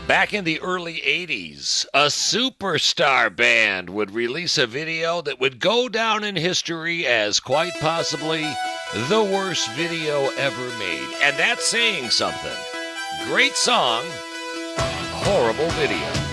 Back in the early 80s, a superstar band would release a video that would go down in history as quite possibly the worst video ever made. And that's saying something. Great song, horrible video.